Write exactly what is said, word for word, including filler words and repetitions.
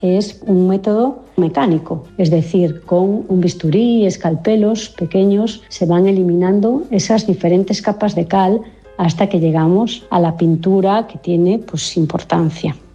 es un método mecánico, es decir, con un bisturí y escalpelos pequeños se van eliminando esas diferentes capas de cal hasta que llegamos a la pintura que tiene pues importancia.